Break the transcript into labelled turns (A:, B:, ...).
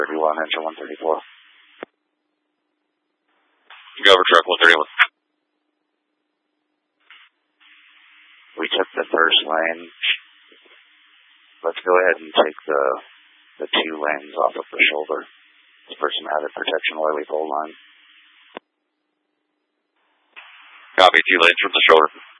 A: 31, engine 134.
B: Go over truck 131.
A: We took the first lane. Let's go ahead and take the 2 lanes off of the shoulder. This person added protection while we hold line.
B: Copy, 2 lanes from the shoulder.